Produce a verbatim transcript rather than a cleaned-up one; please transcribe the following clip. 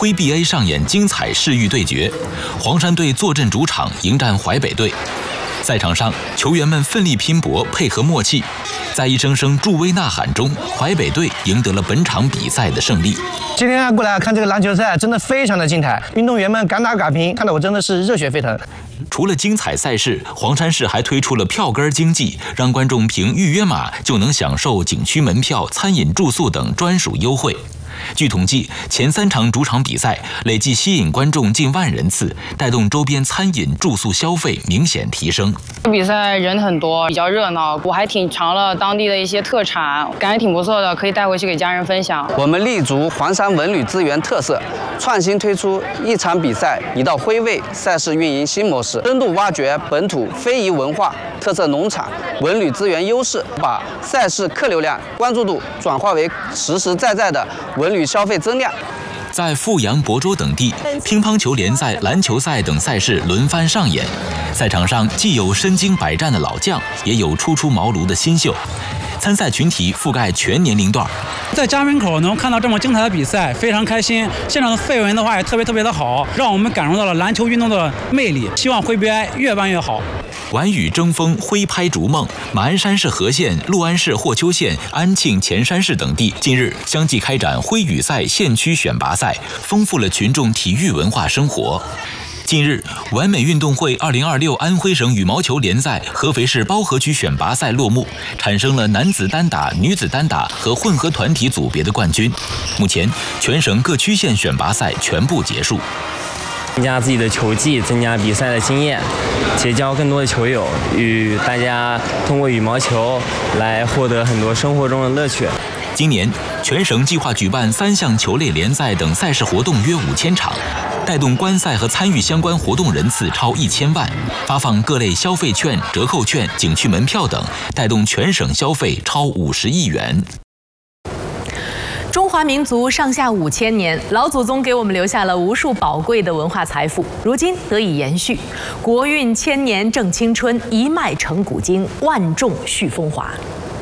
徽 B A 上演精彩世域对决，黄山队坐镇主场迎战淮北队。赛场上，球员们奋力拼搏，配合默契，在一声声助威呐喊中，淮北队赢得了本场比赛的胜利。 今天啊，过来看这个篮球赛，真的非常的精彩，运动员们敢打敢拼，看得我真的是热血沸腾。 除了精彩赛事，黄山市还推出了票根经济，让观众凭预约码就能享受景区门票、餐饮、住宿等专属优惠。据统计，前三场主场比赛累计吸引观众近万人次，带动周边餐饮、住宿消费明显提升。 比赛人很多，比较热闹，我还品尝了当地的一些特产，感觉挺不错的，可以带回去给家人分享。 我们立足黄山文旅资源特色，创新推出一场比赛一道徽味赛事运营新模式，深度挖掘本土非遗文化、特色农场、文旅资源优势，把赛事客流量、关注度转化为实实在在的文旅消费增量。 在富阳、亳州等地，乒乓球联赛、篮球赛等赛事轮番上演。赛场上既有身经百战的老将，也有初出茅庐的新秀。参赛群体覆盖全年龄段。 在家门口能看到这么精彩的比赛，非常开心。现场的氛围的话也特别特别的好，让我们感受到了篮球运动的魅力。希望徽 B I 越办越好。 晚雨争锋，徽拍逐梦。马鞍山市和县、六安市霍丘县、安庆、前山市等地近日相继开展徽羽赛县区选拔赛，丰富了群众体育文化生活。近日，完美运动会二零二六安徽省羽毛球联赛合肥市包河区选拔赛落幕，产生了男子单打、女子单打和混合团体组别的冠军。目前，全省各区县选拔赛全部结束。 增加自己的球技，增加比赛的经验，结交更多的球友，与大家通过羽毛球来获得很多生活中的乐趣。 今年，全省计划举办三项球类联赛等赛事活动约五千场，带动观赛和参与相关活动人次超一千万，发放各类消费券、折扣券、景区门票等，带动全省消费超五十亿元。 中华民族上下五千年，老祖宗给我们留下了无数宝贵的文化财富，如今得以延续。国运千年正青春，一脉成古今，万众续风华。